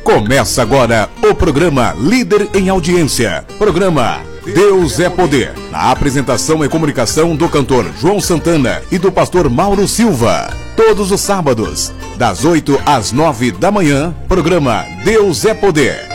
Começa agora o programa Líder em Audiência. Programa Deus é Poder. Na apresentação e comunicação do cantor João Santana e do pastor Mauro Silva. Todos os sábados, das 8 às 9 da manhã, programa Deus é Poder.